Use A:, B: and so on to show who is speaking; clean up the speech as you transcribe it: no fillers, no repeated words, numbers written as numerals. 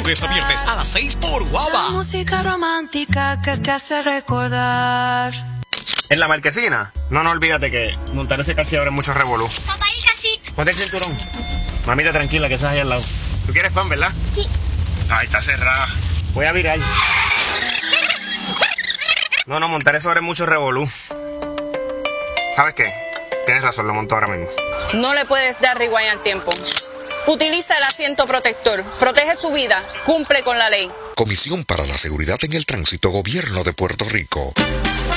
A: lunes a viernes a las 6 por Guava.
B: Música romántica que te hace recordar.
C: En la marquesina. No, olvídate que montar ese taxi ahora es mucho revolú.
D: Papá, el casito.
C: Ponte el cinturón. Mamita, tranquila, que estás ahí al lado. ¿Tú quieres pan, verdad?
D: Sí.
C: Ay, está cerrada. Voy a virar. No, montar eso ahora es mucho revolú. ¿Sabes qué? Tienes razón, lo monto ahora mismo.
E: No le puedes dar rewind al tiempo. Utiliza el asiento protector. Protege su vida. Cumple con la ley.
F: Comisión para la Seguridad en el Tránsito, Gobierno de Puerto Rico.